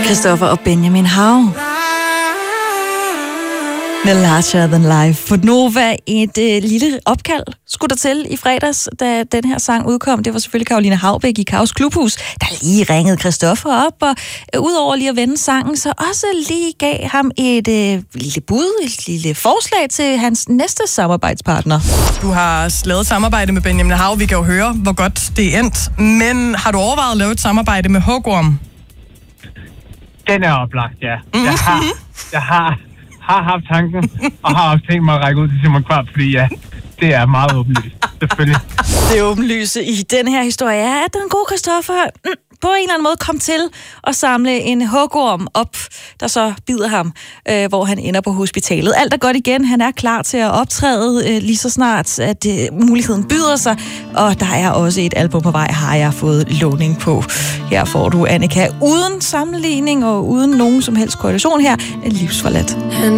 Christoffer og Benjamin Hav. Med Larger Than Life. For Nova, et lille opkald skulle der til i fredags, da den her sang udkom. Det var selvfølgelig Caroline Haubæk i Kaos Klubhus, der lige ringede Christoffer op, og udover lige at vende sangen, så også lige gav ham et lille bud, et lille forslag til hans næste samarbejdspartner. Du har lavet samarbejde med Benjamin Hav. Vi kan jo høre, hvor godt det er endt. Men har du overvejet at lave et samarbejde med Hugorm? Den er oplagt, ja. Jeg har haft tanken, og har også tænkt mig at række ud til Simon Kvarup, fordi ja, det er meget åbenlyst, selvfølgelig. Det åbenlyse i den her historie er, at den gode Christoffer på en eller anden måde kom til at samle en hugorm op, der så bider ham, hvor han ender på hospitalet. Alt er godt igen. Han er klar til at optræde lige så snart, at muligheden byder sig. Og der er også et album på vej, har jeg fået lovning på. Her får du, Annika, uden sammenligning og uden nogen som helst korrelation her, Livsforladt.